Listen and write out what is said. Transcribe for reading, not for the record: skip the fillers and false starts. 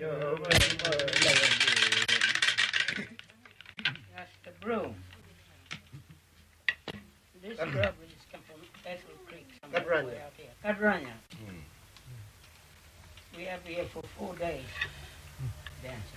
That's the broom. This grub is come from Ethel Creek, somewhere way out here. Cadranya. We have here for 4 days dancing.